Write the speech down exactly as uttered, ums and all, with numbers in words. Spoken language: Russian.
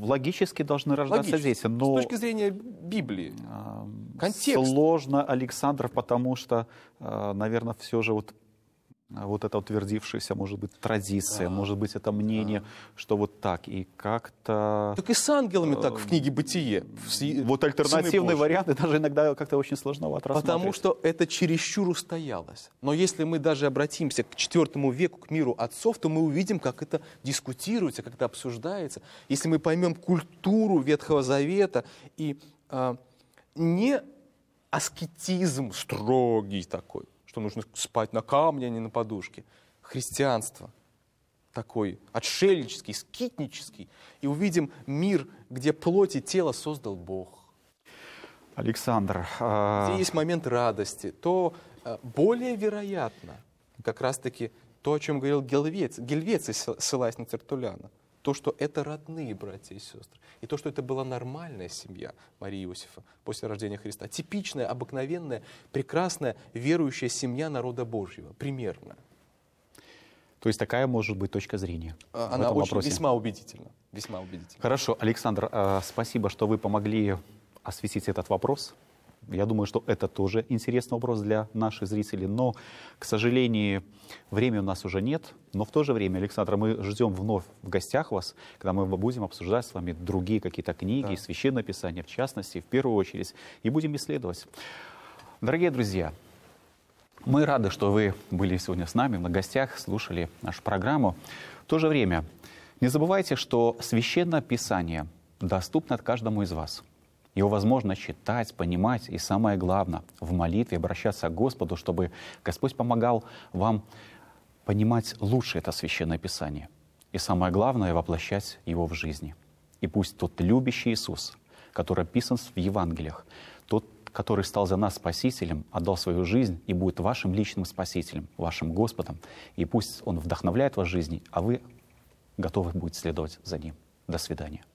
логически должны рождаться Логически. дети. Но с точки зрения Библии. Контекст. Сложно, Александр, потому что, наверное, все же вот вот эта утвердившаяся, может быть, традиция, да. может быть, это мнение, да. что вот так, и как-то... Так и с ангелами так в книге «Бытие». В... Вот альтернативные варианты даже иногда как-то очень сложновато рассматривать. Потому что это чересчур устоялось. Но если мы даже обратимся к четвёртому веку, к миру отцов, то мы увидим, как это дискутируется, как это обсуждается. Если мы поймем культуру Ветхого Завета и э, не аскетизм строгий такой, что нужно спать на камне, а не на подушке. Христианство такой отшельнический, скитнический. И увидим мир, где плоть и тело создал Бог. Александр. А... Где есть момент радости. То более вероятно, как раз-таки то, о чем говорил Гельвеций, Гельвеций, ссылаясь на Тертулляна. То, что это родные братья и сестры. И то, что это была нормальная семья Марии и Иосифа после рождения Христа. Типичная, обыкновенная, прекрасная, верующая семья народа Божьего. Примерно. То есть такая может быть точка зрения. Она очень, весьма убедительна. Весьма убедительна. Хорошо. Александр, спасибо, что вы помогли осветить этот вопрос. Я думаю, что это тоже интересный вопрос для наших зрителей. Но, к сожалению, времени у нас уже нет. Но в то же время, Александр, мы ждем вновь в гостях вас, когда мы будем обсуждать с вами другие какие-то книги, да. Священное Писание, в частности, в первую очередь, и будем исследовать. Дорогие друзья, мы рады, что вы были сегодня с нами на гостях, слушали нашу программу. В то же время не забывайте, что Священное Писание доступно каждому из вас. Его возможно читать, понимать и, самое главное, в молитве обращаться к Господу, чтобы Господь помогал вам понимать лучше это Священное Писание. И самое главное, воплощать его в жизни. И пусть тот любящий Иисус, который описан в Евангелиях, тот, который стал за нас Спасителем, отдал свою жизнь и будет вашим личным Спасителем, вашим Господом. И пусть Он вдохновляет вас в жизни, а вы готовы будете следовать за Ним. До свидания.